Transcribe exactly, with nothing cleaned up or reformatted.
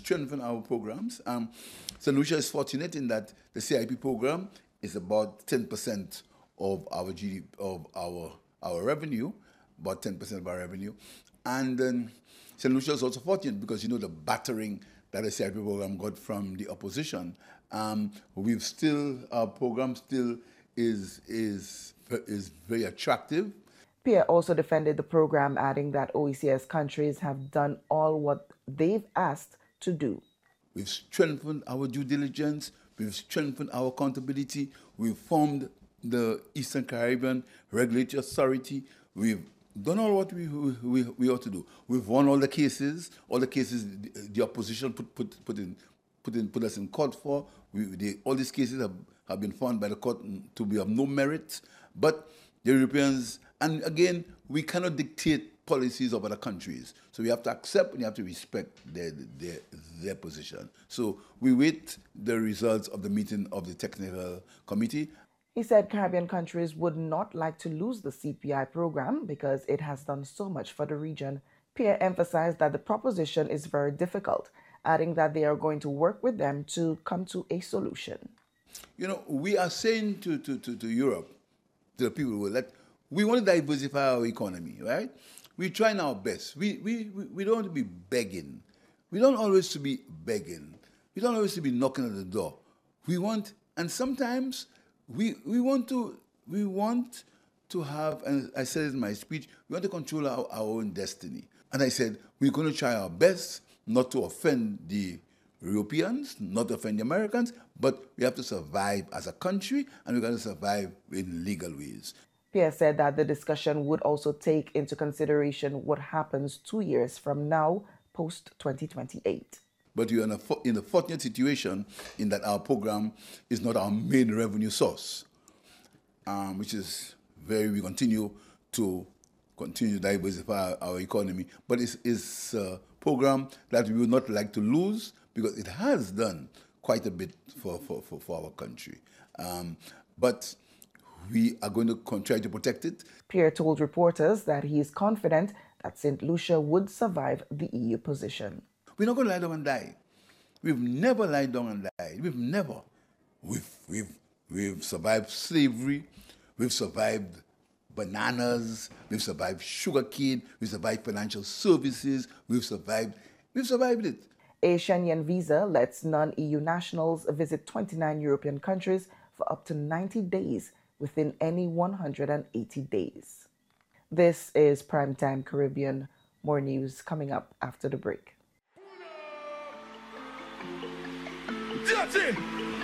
strengthen our programs. Um, Saint Lucia is fortunate in that the C I P program is about ten percent of our G D P, of our our revenue, about ten percent of our revenue. And um, Saint Lucia is also fortunate because, you know, the battering that the C I P program got from the opposition. Um, we've still, our program still is, is, is very attractive. Pierre also defended the program, adding that O E C S countries have done all what they've asked to do. We've strengthened our due diligence, we've strengthened our accountability, we've formed the Eastern Caribbean Regulatory Authority, we've done all what we, we, we ought to do. We've won all the cases, all the cases the, the opposition put, put, put, in, put, in, put us in court for. We, they, all these cases have, have been found by the court to be of no merit, but the Europeans, and again, we cannot dictate policies of other countries. So we have to accept and you have to respect their, their, their position. So we wait the results of the meeting of the technical committee. He said Caribbean countries would not like to lose the C P I program because it has done so much for the region. Pierre emphasized that the proposition is very difficult, adding that they are going to work with them to come to a solution. You know, we are saying to, to, to, to Europe, to the people who let, we want to diversify our economy, right? We're trying our best. We, we, we don't want to be begging. We don't always to be begging. We don't always to be knocking at the door. We want, and sometimes we, we want to, we want to have, and I said it in my speech, we want to control our, our own destiny. And I said, we're going to try our best not to offend the Europeans, not to offend the Americans, but we have to survive as a country, and we're going to survive in legal ways. Pierre said that the discussion would also take into consideration what happens two years from now, post twenty twenty-eight. But we are in a, in a fortunate situation in that our program is not our main revenue source, um, which is very, we continue to continue to diversify our economy, but it's, it's a program that we would not like to lose because it has done quite a bit for, for, for, for our country. Um, but we are going to try to protect it. Pierre told reporters that he is confident that Saint Lucia would survive the E U position. We're not going to lie down and die. We've never lied down and died. We've never. We've, we've, we've survived slavery. We've survived bananas. We've survived sugarcane. We've survived financial services. We've survived. We've survived it. A Schengen visa lets non-E U nationals visit twenty-nine European countries for up to ninety days within any one hundred eighty days. This is Primetime Caribbean. More news coming up after the break. That's it!